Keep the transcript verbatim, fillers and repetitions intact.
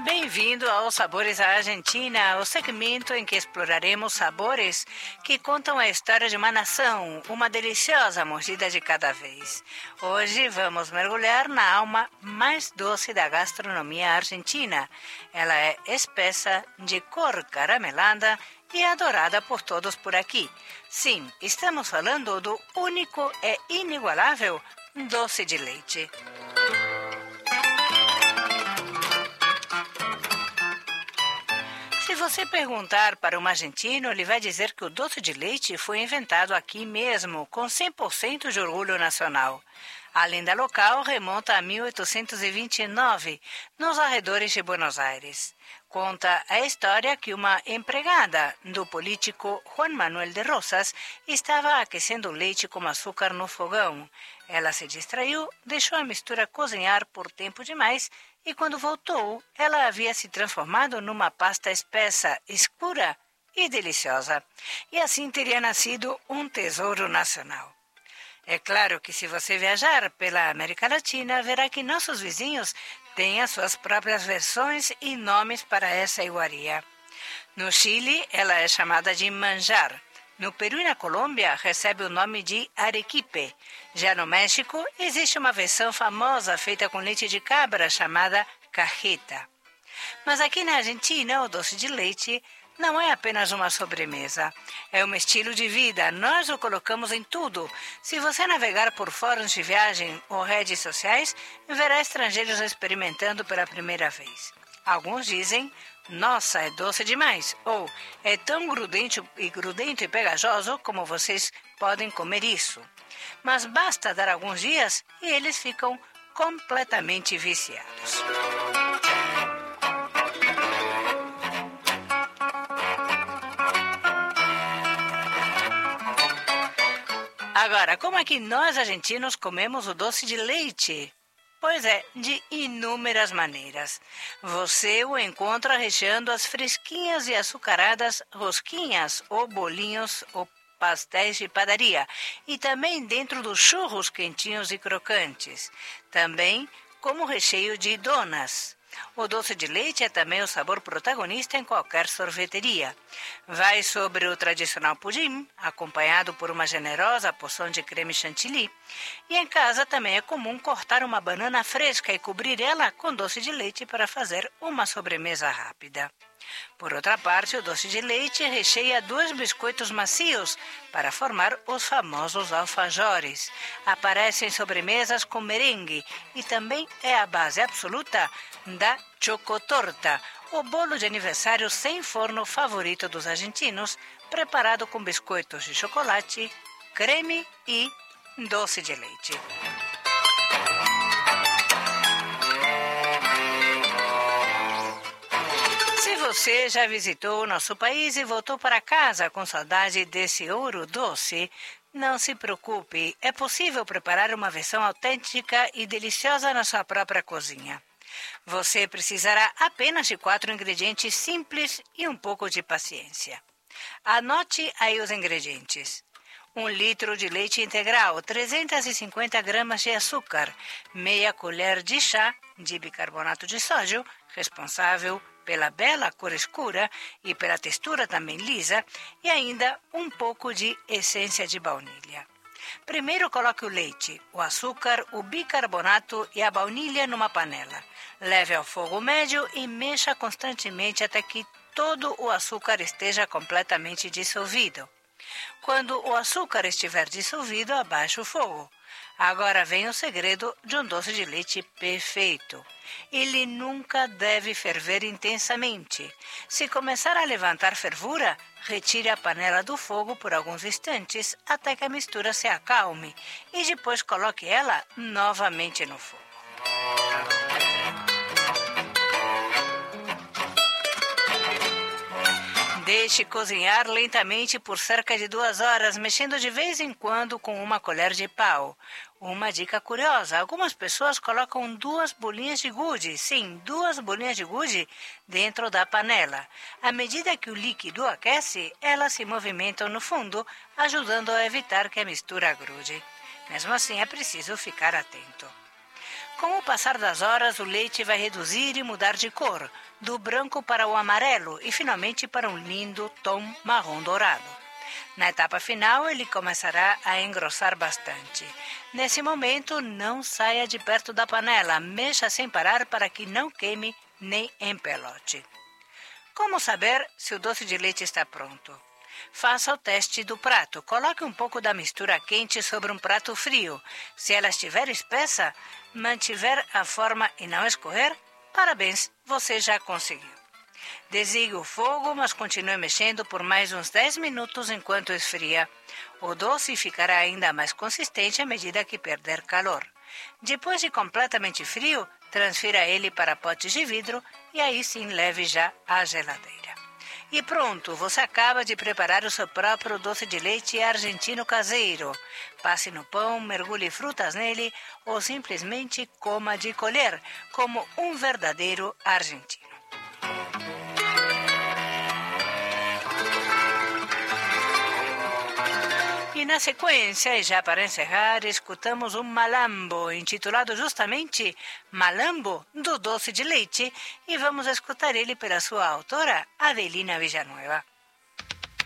Bem-vindo ao Sabores à Argentina, o segmento em que exploraremos sabores que contam a história de uma nação, uma deliciosa mordida de cada vez. Hoje vamos mergulhar na alma mais doce da gastronomia argentina. Ela é espessa, de cor caramelada e adorada por todos por aqui. Sim, estamos falando do único e inigualável doce de leite. Se você perguntar para um argentino, ele vai dizer que o doce de leite foi inventado aqui mesmo, com cem por cento de orgulho nacional. A lenda local remonta a mil oitocentos e vinte e nove, nos arredores de Buenos Aires. Conta a história que uma empregada do político Juan Manuel de Rosas estava aquecendo o leite com açúcar no fogão. Ela se distraiu, deixou a mistura cozinhar por tempo demais e quando voltou, ela havia se transformado numa pasta espessa, escura e deliciosa. E assim teria nascido um tesouro nacional. É claro que se você viajar pela América Latina, verá que nossos vizinhos têm as suas próprias versões e nomes para essa iguaria. No Chile, ela é chamada de manjar. No Peru e na Colômbia, recebe o nome de arequipe. Já no México, existe uma versão famosa feita com leite de cabra chamada cajeta. Mas aqui na Argentina, o doce de leite não é apenas uma sobremesa. É um estilo de vida. Nós o colocamos em tudo. Se você navegar por fóruns de viagem ou redes sociais, verá estrangeiros experimentando pela primeira vez. Alguns dizem, nossa, é doce demais. Ou, é tão grudento e, grudento e pegajoso como vocês podem comer isso. Mas basta dar alguns dias e eles ficam completamente viciados. Agora, como é que nós argentinos comemos o doce de leite? Pois é, de inúmeras maneiras. Você o encontra recheando as fresquinhas e açucaradas rosquinhas ou bolinhos ou pastéis de padaria e também dentro dos churros quentinhos e crocantes. Também como recheio de donas. O doce de leite é também o sabor protagonista em qualquer sorveteria. Vai sobre o tradicional pudim, acompanhado por uma generosa porção de creme chantilly. E em casa também é comum cortar uma banana fresca e cobrir ela com doce de leite para fazer uma sobremesa rápida. Por outra parte, o doce de leite recheia dois biscoitos macios para formar os famosos alfajores. Aparece em sobremesas com merengue e também é a base absoluta da chocotorta, o bolo de aniversário sem forno favorito dos argentinos, preparado com biscoitos de chocolate, creme e doce de leite. Se você já visitou o nosso país e voltou para casa com saudade desse ouro doce, não se preocupe, é possível preparar uma versão autêntica e deliciosa na sua própria cozinha. Você precisará apenas de quatro ingredientes simples e um pouco de paciência. Anote aí os ingredientes. Um litro de leite integral, trezentas e cinquenta gramas de açúcar, meia colher de chá de bicarbonato de sódio, responsável pela bela cor escura e pela textura também lisa, e ainda um pouco de essência de baunilha. Primeiro coloque o leite, o açúcar, o bicarbonato e a baunilha numa panela. Leve ao fogo médio e mexa constantemente até que todo o açúcar esteja completamente dissolvido. Quando o açúcar estiver dissolvido, abaixe o fogo. Agora vem o segredo de um doce de leite perfeito. Ele nunca deve ferver intensamente. Se começar a levantar fervura, retire a panela do fogo por alguns instantes até que a mistura se acalme e depois coloque ela novamente no fogo. Deixe cozinhar lentamente por cerca de duas horas, mexendo de vez em quando com uma colher de pau. Uma dica curiosa, algumas pessoas colocam duas bolinhas de gude, sim, duas bolinhas de gude dentro da panela. À medida que o líquido aquece, elas se movimentam no fundo, ajudando a evitar que a mistura grude. Mesmo assim, é preciso ficar atento. Com o passar das horas, o leite vai reduzir e mudar de cor, do branco para o amarelo e finalmente para um lindo tom marrom dourado. Na etapa final, ele começará a engrossar bastante. Nesse momento, não saia de perto da panela, mexa sem parar para que não queime nem empelote. Como saber se o doce de leite está pronto? Faça o teste do prato. Coloque um pouco da mistura quente sobre um prato frio. Se ela estiver espessa, mantiver a forma e não escorrer, parabéns, você já conseguiu. Desligue o fogo, mas continue mexendo por mais uns dez minutos enquanto esfria. O doce ficará ainda mais consistente à medida que perder calor. Depois de completamente frio, transfira ele para potes de vidro e aí sim leve já à geladeira. E pronto, você acaba de preparar o seu próprio doce de leite argentino caseiro. Passe no pão, mergulhe frutas nele ou simplesmente coma de colher, como um verdadeiro argentino. E na sequência, e já para encerrar, escutamos um malambo, intitulado justamente Malambo do Doce de Leite, e vamos escutar ele pela sua autora, Adelina Villanueva.